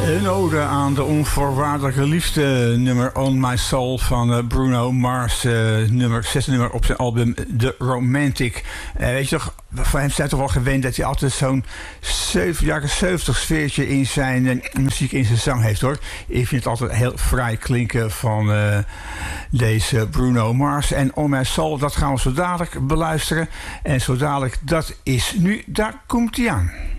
Een ode aan de onvoorwaardelijke liefde, nummer On My Soul van Bruno Mars, zesde nummer op zijn album The Romantic. Weet je toch, van hem zijn toch wel gewend dat hij altijd zo'n jaren 70 sfeertje in zijn muziek, in zijn zang heeft, hoor. Ik vind het altijd heel fraai klinken van deze Bruno Mars. En On My Soul, dat gaan we zo dadelijk beluisteren. En zo dadelijk, dat is nu, daar komt hij aan.